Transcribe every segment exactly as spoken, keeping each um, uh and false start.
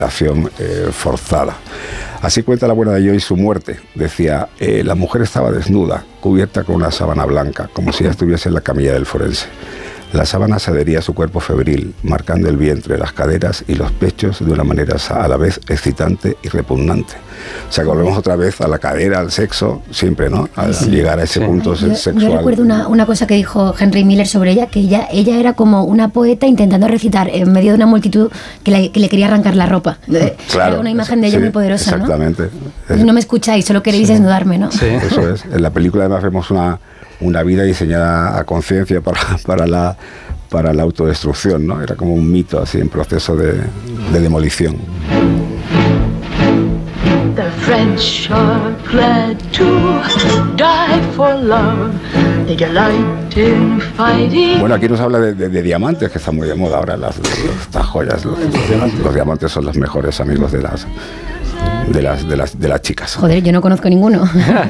eh, forzada. Así cuenta la buena de Joyce su muerte. Decía, eh, la mujer estaba desnuda, cubierta con una sábana blanca, como si ya estuviese en la camilla del forense. La sábana se adhería a su cuerpo febril, marcando el vientre, las caderas y los pechos de una manera a la vez excitante y repugnante. O sea, volvemos otra vez a la cadera, al sexo, siempre, ¿no? Al sí, llegar a ese sí. punto yo, sexual. Yo recuerdo una, una cosa que dijo Henry Miller sobre ella, que ella, ella era como una poeta intentando recitar en medio de una multitud que, la, que le quería arrancar la ropa. Claro, era una imagen de ella sí, muy poderosa, exactamente. ¿no? Es, no me escucháis, solo queréis sí. desnudarme, ¿no? Sí. Eso es. En la película además vemos una, una vida diseñada a conciencia para, para la... para la autodestrucción, ¿no? Era como un mito así en proceso de, de demolición. The French are glad to die for love. They delight in fighting. Bueno, aquí nos habla de, de, de diamantes, que está muy de moda ahora, las, estas joyas. Los, los, diamantes. los diamantes son los mejores amigos de las... De las, de, las, de las chicas. Joder, yo no conozco ninguno.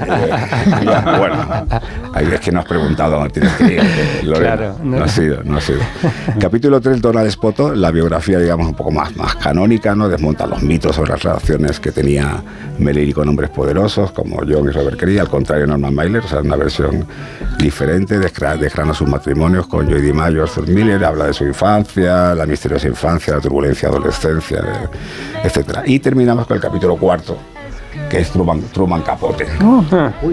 Ya, bueno, ahí es que no has preguntado dónde tienes que ir, Lorena. Claro, no. no ha sido, no ha sido. Capítulo tres, Donald Spoto, la biografía, digamos, un poco más, más canónica, ¿no? Desmonta los mitos sobre las relaciones que tenía Marilyn con hombres poderosos, como John y Robert Cree, al contrario Norman Mailer, o sea, una versión diferente, desgrana sus matrimonios con Joy DiMaggio, Arthur Miller, habla de su infancia, la misteriosa infancia, la turbulencia, adolescencia, etcétera. Y terminamos con el capítulo cuarto, que es Truman, Truman Capote. Oh.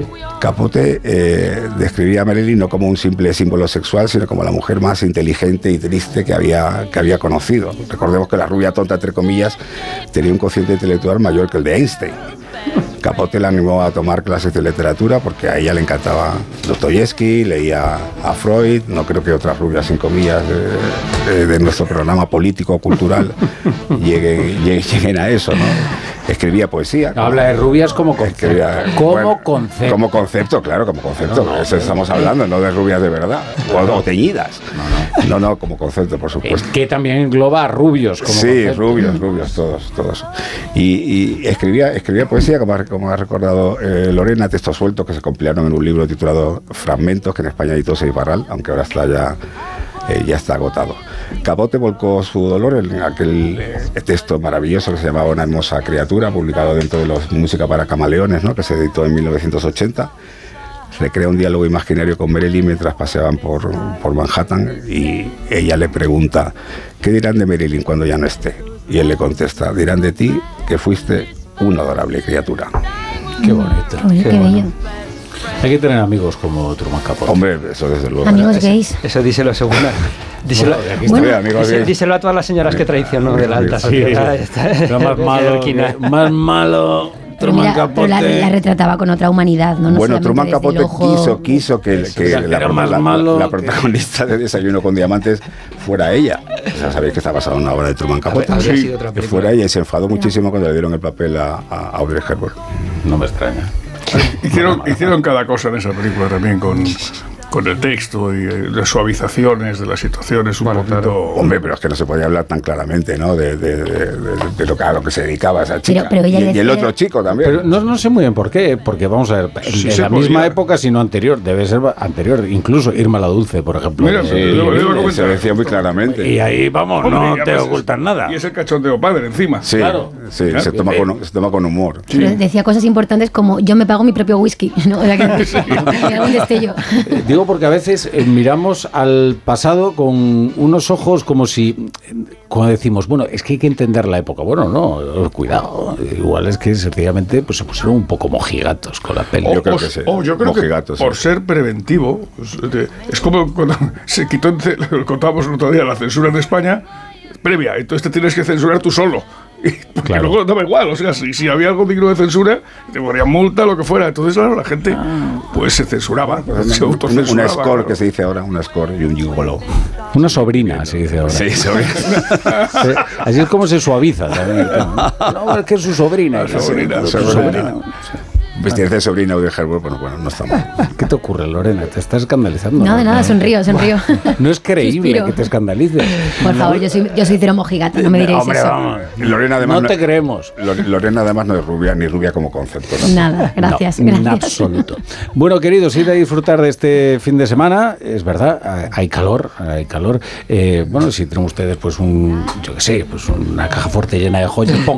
Capote eh, describía a Marilyn no como un simple símbolo sexual, sino como la mujer más inteligente y triste que había, que había conocido. Recordemos que la rubia tonta, entre comillas, tenía un cociente intelectual mayor que el de Einstein. Capote la animó a tomar clases de literatura porque a ella le encantaba Dostoyevsky, leía a Freud. No creo que otras rubias, sin comillas, de, de, de nuestro programa político o cultural lleguen, lleguen a eso, ¿no? Escribía poesía. No, habla de rubias como concepto. Escribía, como bueno, concepto. Como concepto, claro, como concepto. No, no, eso estamos hablando, no de rubias de verdad. O, o teñidas. No, no, no, no, como concepto, por supuesto. Es que también engloba a rubios como sí, concepto. rubios, rubios, todos, todos. Y, y escribía, escribía poesía, como ha, como ha recordado eh, Lorena, textos sueltos que se compilaron en un libro titulado Fragmentos, que en España editó Seibarral, aunque ahora está ya... Eh, ya está agotado. Capote volcó su dolor en aquel eh, texto maravilloso que se llamaba Una hermosa criatura, publicado dentro de los Música para Camaleones, ¿no? Que se editó en mil novecientos ochenta. Recrea un diálogo imaginario con Marilyn mientras paseaban por, por Manhattan y ella le pregunta, ¿qué dirán de Marilyn cuando ya no esté? Y él le contesta, dirán de ti que fuiste una adorable criatura. Qué bonito. Qué, qué qué bueno. bello. Hay que tener amigos como Truman Capote. Hombre, eso desde luego. Amigos eso, gays. Eso díselo segunda. Díselo, bueno, bueno, amigos díselo, gays. díselo a todas las señoras que traicionó de la alta sociedad. Sí, sí. Más malo, que, más malo. Pero, mira, pero la, la retrataba con otra humanidad, ¿no? no bueno, Truman Capote quiso, quiso que, que la, la, la, la protagonista de Desayuno con Diamantes fuera ella. O sea, sabéis que está basado en una obra de Truman Capote. Habría sí, sido otra que fuera ella y se enfadó muchísimo cuando le dieron el papel a, a Audrey Hepburn. No me extraña. Hicieron, hicieron cada cosa en esa película también con, con el texto y eh, las suavizaciones de las situaciones un bueno, poquito... Claro. Hombre, pero es que no se podía hablar tan claramente, ¿no? De, de, de, de, de lo que, a lo que se dedicaba esa chica. Pero, pero ella y, decía... y el otro chico también. Pero no, no sé muy bien por qué, porque vamos a ver, en, sí, en la podía. misma época, sino anterior, debe ser anterior, incluso Irma la Dulce, por ejemplo. Mira, sí, lo, lo, lo se decía muy claramente. Y ahí, vamos, Hombre, no te ocultan es, nada. Y es el cachondeo padre encima. Sí, claro. sí, claro. Se, toma con, se toma con humor. Sí. Decía cosas importantes como, yo me pago mi propio whisky, ¿no? O sea, que, sí. algún destello. Digo porque a veces eh, miramos al pasado con unos ojos como si, como decimos, bueno, es que hay que entender la época. Bueno, no, cuidado. Igual es que sencillamente pues, se pusieron un poco mojigatos con la peli. O, yo creo o, que sí. O yo creo mojigatos, que por sí. ser preventivo, es como cuando se quitó, lo contábamos el otro día, la censura en España previa, entonces te tienes que censurar tú solo. Porque claro. luego daba igual, o sea, si, si había algo digno de censura, te ponían multa, lo que fuera. Entonces, claro, la gente pues se censuraba, pues, se autocensuraba. Una score claro. que se dice ahora, una score y un gigolo. Una sobrina, se dice ahora. Sí, sobrina. Sí, así es como se suaviza también el tema. No, es que es su sobrina. La sobrina, su sobrina. sobrina. vestirse de sobrina de Herbert, bueno, bueno, no está mal. ¿Qué te ocurre, Lorena? Te estás escandalizando. No, de nada, sonrío, sonrío. No es creíble que te escandalices. Por favor, yo soy, yo soy cero mojigata, no me diréis Hombre, eso. vamos. Lorena, además, no te creemos. Lorena además no es rubia, ni rubia como concepto. ¿no? Nada, gracias, No, gracias. en absoluto. Bueno, queridos, id a disfrutar de este fin de semana. Es verdad, hay calor, hay calor. Eh, bueno, si tienen ustedes, pues un, yo qué sé, pues una caja fuerte llena de joyas,